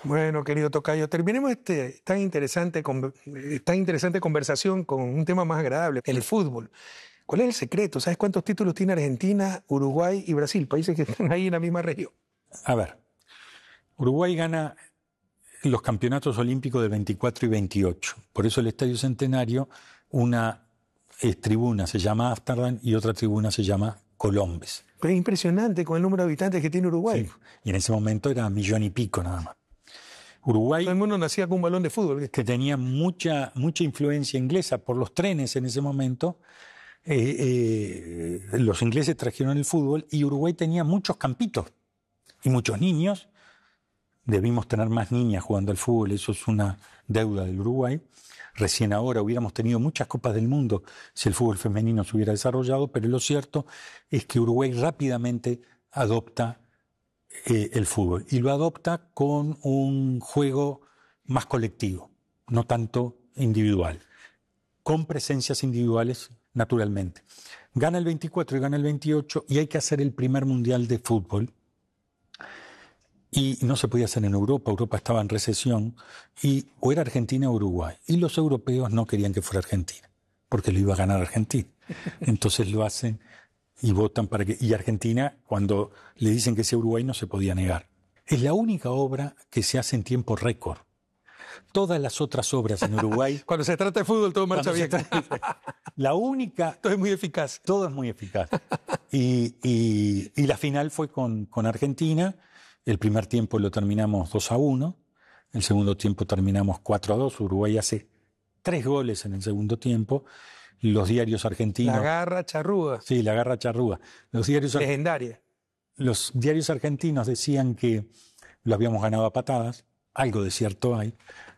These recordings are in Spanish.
Bueno, querido tocayo, terminemos tan interesante conversación con un tema más agradable, el fútbol. ¿Cuál es el secreto? ¿Sabes cuántos títulos tiene Argentina, Uruguay y Brasil? Países que están ahí en la misma región. A ver, Uruguay gana los campeonatos olímpicos del 24 y 28. Por eso el Estadio Centenario, una tribuna se llama Ámsterdam y otra tribuna se llama Colombes. Pero es impresionante con el número de habitantes que tiene Uruguay. Sí, y en ese momento era 1,5 millones nada más. Uruguay, todo el mundo nacía con un balón de fútbol. Que tenía mucha influencia inglesa por los trenes en ese momento. Los ingleses trajeron el fútbol y Uruguay tenía muchos campitos y muchos niños. Debimos tener más niñas jugando al fútbol, eso es una deuda del Uruguay. Recién ahora hubiéramos tenido muchas Copas del Mundo si el fútbol femenino se hubiera desarrollado, pero lo cierto es que Uruguay rápidamente adopta el fútbol y lo adopta con un juego más colectivo, no tanto individual, con presencias individuales naturalmente. Gana el 24 y gana el 28 y hay que hacer el primer mundial de fútbol. Y no se podía hacer en Europa estaba en recesión, y o era Argentina o Uruguay. Y los europeos no querían que fuera Argentina, porque lo iba a ganar Argentina. Entonces lo hacen y votan para que... Y Argentina, cuando le dicen que sea Uruguay, no se podía negar. Es la única obra que se hace en tiempo récord. Todas las otras obras en Uruguay... Cuando se trata de fútbol todo marcha bien. La única... Todo es muy eficaz. Todo es muy eficaz. Y la final fue con Argentina. El primer tiempo lo terminamos 2-1, el segundo tiempo terminamos 4-2, Uruguay hace 3 goles en el segundo tiempo, los diarios argentinos... La garra charrúa. Sí, la garra charrúa. Legendaria. Los diarios argentinos decían que lo habíamos ganado a patadas, algo de cierto hay.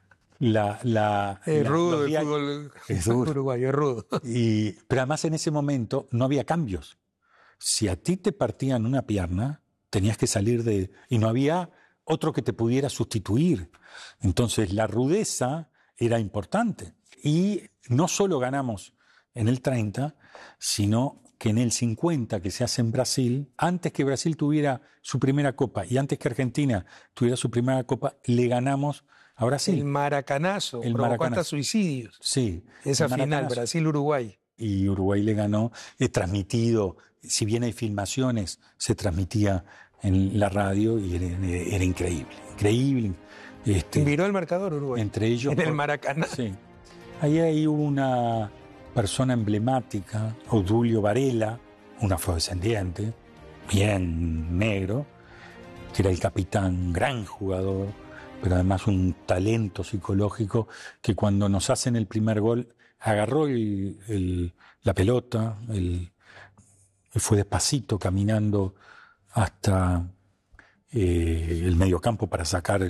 Es rudo el fútbol uruguayo, es rudo. Pero además en ese momento no había cambios. Si a ti te partían una pierna... tenías que salir y no había otro que te pudiera sustituir. Entonces la rudeza era importante. Y no solo ganamos en el 30, sino que en el 50, que se hace en Brasil, antes que Brasil tuviera su primera copa y antes que Argentina tuviera su primera copa, le ganamos a Brasil. El maracanazo, provocó hasta suicidios. Sí. Esa final, Brasil-Uruguay. Y Uruguay le ganó, transmitido, si bien hay filmaciones, se transmitía en la radio y era increíble, increíble. Miró el marcador Uruguay. Entre ellos. En el Maracaná. Sí. Ahí hubo una persona emblemática, Odulio Varela, un afrodescendiente, bien negro, que era el capitán, un gran jugador, pero además un talento psicológico, que cuando nos hacen el primer gol, agarró la pelota, y fue despacito caminando hasta el mediocampo para sacar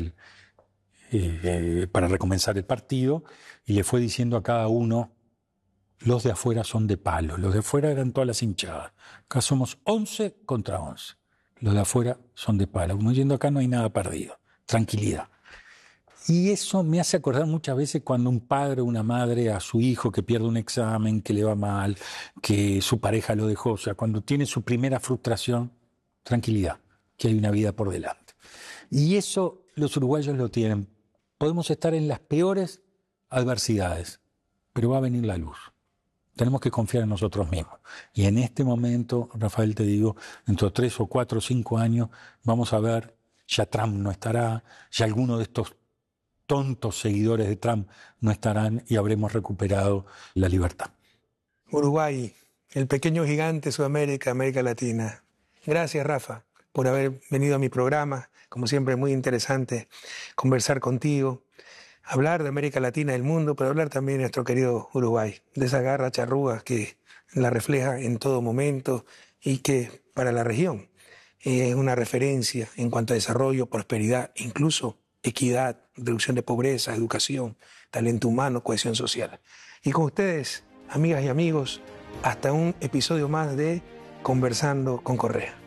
para recomenzar el partido, y le fue diciendo a cada uno: los de afuera son de palo, los de afuera eran todas las hinchadas, acá somos 11 contra 11, los de afuera son de palo, como diciendo acá no hay nada perdido, tranquilidad. Y eso me hace acordar muchas veces cuando un padre o una madre a su hijo que pierde un examen, que le va mal, que su pareja lo dejó, o sea, cuando tiene su primera frustración, tranquilidad, que hay una vida por delante. Y eso los uruguayos lo tienen. Podemos estar en las peores adversidades, pero va a venir la luz. Tenemos que confiar en nosotros mismos. Y en este momento, Rafael, te digo, dentro de 3 o 4 o 5 años, vamos a ver, ya Trump no estará, ya alguno de estos tontos seguidores de Trump no estarán y habremos recuperado la libertad. Uruguay, el pequeño gigante de Sudamérica, América Latina. Gracias, Rafa, por haber venido a mi programa. Como siempre, muy interesante conversar contigo, hablar de América Latina, del mundo, pero hablar también de nuestro querido Uruguay, de esa garra charrúa que la refleja en todo momento y que para la región es una referencia en cuanto a desarrollo, prosperidad, incluso equidad, reducción de pobreza, educación, talento humano, cohesión social. Y con ustedes, amigas y amigos, hasta un episodio más de Conversando con Correa.